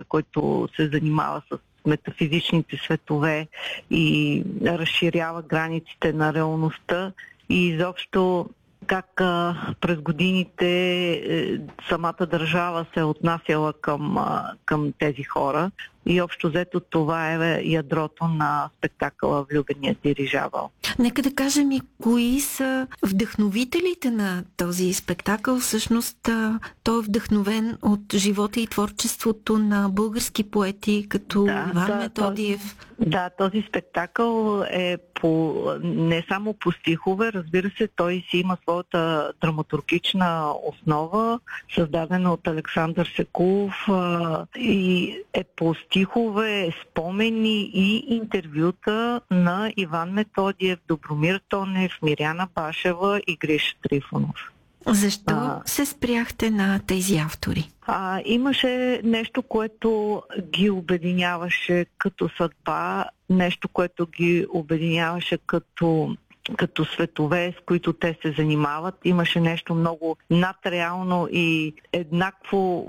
който се занимава с метафизичните светове и разширява границите на реалността и изобщо как през годините самата държава се е отнасяла към тези хора. И общо взето това е ядрото на спектакъла "Влюбеният дирижабъл". Нека да кажем и кои са вдъхновителите на този спектакъл. Всъщност той е вдъхновен от живота и творчеството на български поети, като Иван Методиев. Този спектакъл е не само по стихове, разбира се, той си има своята драматургична основа, създадена от Александър Секулов и е по стихове, спомени и интервюта на Иван Методиев, Добромир Тонев, Миряна Башева и Гриша Трифонов. Защо се спряхте на тези автори? Имаше нещо, което ги обединяваше като съдба, нещо, което ги обединяваше като светове, с които те се занимават. Имаше нещо много надреално и еднакво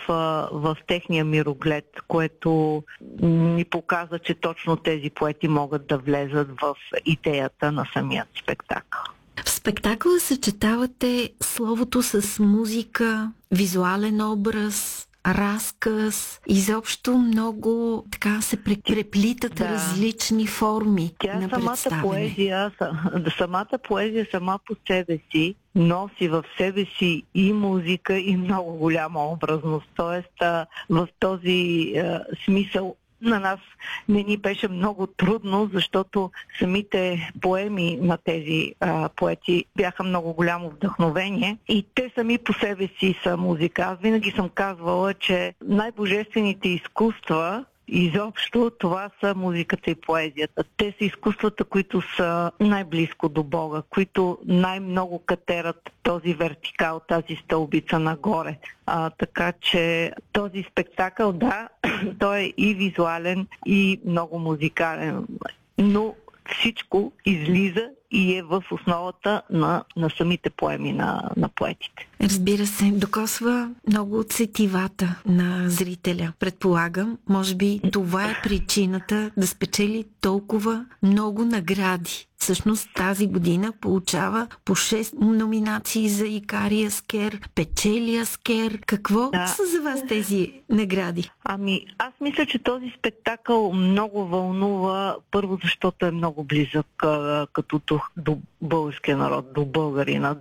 в техния мироглед, което ни показва, че точно тези поети могат да влезат в идеята на самият спектакъл. В спектакъла съчетавате словото с музика, визуален образ, разказ, изобщо много така се преплитат различни форми на представяне. Самата поезия сама по себе си носи в себе си и музика, и много голяма образност. Тоест, в този смисъл на нас не ни беше много трудно, защото самите поеми на тези поети бяха много голямо вдъхновение и те сами по себе си са музика. Аз винаги съм казвала, че най-божествените изкуства изобщо това са музиката и поезията. Те са изкуствата, които са най-близко до Бога, които най-много катерат този вертикал, тази стълбица нагоре. Така че този спектакъл, той е и визуален, и много музикален, но всичко излиза и е в основата на самите поеми на поетите. Разбира се, докосва много от сетивата на зрителя. Предполагам, може би това е причината да спечели толкова много награди. Всъщност тази година получава по 6 номинации за Икари Аскер, печели Аскер. Какво са за вас тези награди? Аз мисля, че този спектакъл много вълнува, първо защото е много близък като дух до българския народ, до българина,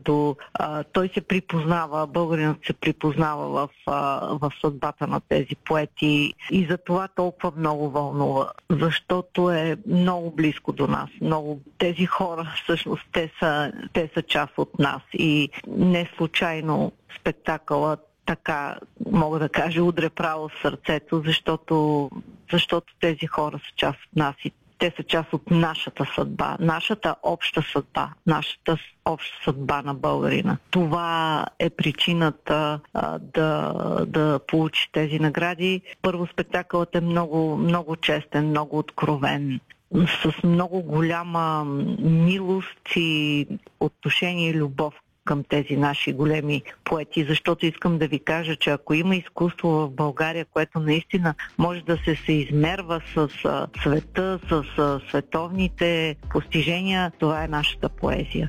той се припознава, българинът се припознава в съдбата на тези поети и за това толкова много вълнува, защото е много близко до нас. Тези хора, всъщност, те са част от нас и не случайно спектакълът така, мога да кажа, удря право в сърцето, защото тези хора са част от нас и те са част от нашата съдба, нашата обща съдба, нашата обща съдба на българина. Това е причината да получи тези награди. Първо, спектакълът е много, много честен, много откровен, с много голяма милост и отношение и любов към тези наши големи поети, защото искам да ви кажа, че ако има изкуство в България, което наистина може да се съизмерва с света, с световните постижения, това е нашата поезия.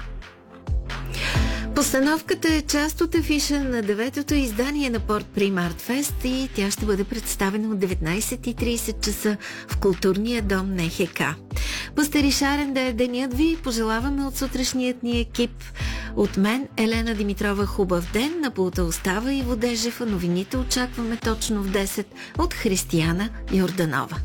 Постановката е част от афиша на 9-то издание на Портприм Артфест и тя ще бъде представена от 19:30 часа в Културния дом НХК. Пастаришарен да е денят ви, пожелаваме от сутрешният ни екип. От мен, Елена Димитрова, хубав ден, на пулта остава и Водежев, а новините очакваме точно в 10 от Християна Йорданова.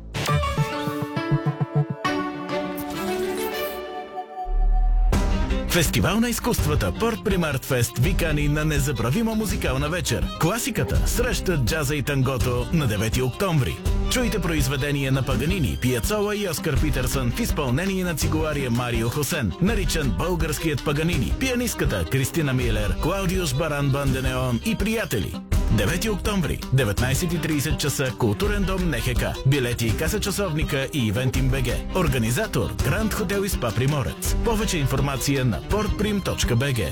Фестивал на изкуствата Портприм Артфест ви кани на незабравима музикална вечер. Класиката среща джаза и тангото на 9 октомври. Чуйте произведения на Паганини, Пиацола и Оскар Питърсън в изпълнение на цигулария Марио Хосен, наричан българският Паганини, пианистката Кристина Милер, Клаудиус Баран Банденеон и приятели. 9 октомври, 19:30 часа, Културен дом НХК. Билети и каса часовника и Ивентим БГ. Организатор Гранд Хотел и Спа Приморец. Повече информация на portprim.bg.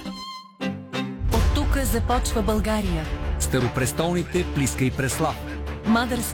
От тук започва България. Старопрестолните Плиска и Преслав.